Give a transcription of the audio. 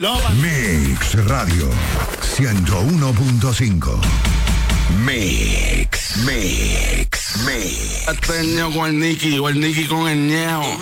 Mix Radio 101.5. Mix. Este es el Ñeo con el Nicky, o el Nicky con el Ñeo.